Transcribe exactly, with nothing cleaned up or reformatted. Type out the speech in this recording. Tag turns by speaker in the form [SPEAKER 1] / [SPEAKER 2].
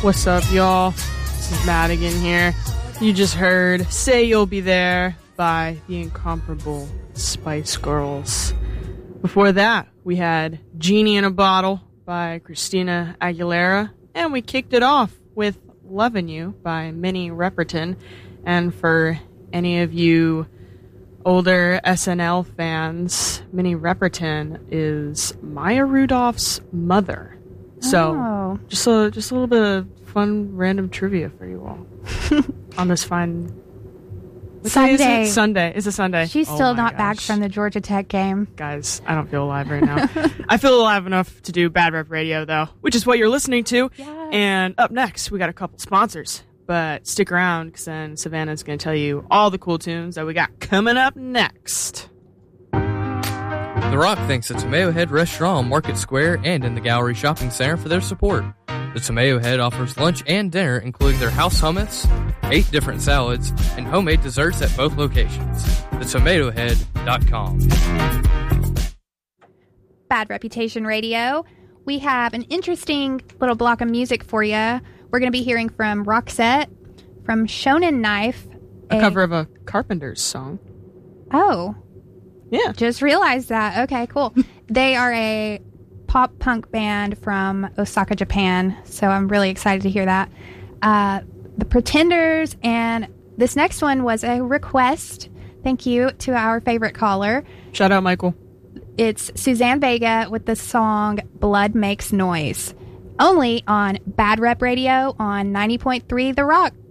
[SPEAKER 1] What's up, y'all? This is Madigan here. You just heard Say You'll Be There by the incomparable Spice Girls. Before that, we had Genie in a Bottle by Christina Aguilera, and we kicked it off with Lovin' You by Minnie Riperton. And for any of you older S N L fans, Minnie Riperton is Maya Rudolph's mother. So,
[SPEAKER 2] oh.
[SPEAKER 1] just a just a little bit of fun random trivia for you all on this fine what
[SPEAKER 2] Sunday.
[SPEAKER 1] Day is it? Sunday. It's a Sunday.
[SPEAKER 2] She's
[SPEAKER 1] Oh
[SPEAKER 2] still
[SPEAKER 1] my
[SPEAKER 2] not
[SPEAKER 1] gosh.
[SPEAKER 2] back from the Georgia Tech game.
[SPEAKER 1] Guys, I don't feel alive right now. I feel alive enough to do Bad Rep Radio, though, which is what you're listening to.
[SPEAKER 2] Yes.
[SPEAKER 1] And up next, we got a couple sponsors. But stick around, because then Savannah's going to tell you all the cool tunes that we got coming up next.
[SPEAKER 3] The Rock thanks the Tomato Head Restaurant on Market Square and in the Gallery Shopping Center for their support. The Tomato Head offers lunch and dinner, including their house hummus, eight different salads, and homemade desserts at both locations. the tomato head dot com.
[SPEAKER 2] Bad Reputation Radio. We have an interesting little block of music for you. We're going to be hearing from Roxette, from Shonen Knife.
[SPEAKER 1] A, a cover of a Carpenters song.
[SPEAKER 2] Oh.
[SPEAKER 1] Yeah.
[SPEAKER 2] Just realized that. Okay, cool. They are a pop punk band from Osaka, Japan. So I'm really excited to hear that. Uh, the Pretenders, and this next one was a request. Thank you to our favorite caller.
[SPEAKER 1] Shout out, Michael.
[SPEAKER 2] It's Suzanne Vega with the song Blood Makes Noise. Only on Bad Rep Radio on ninety point three The Rock.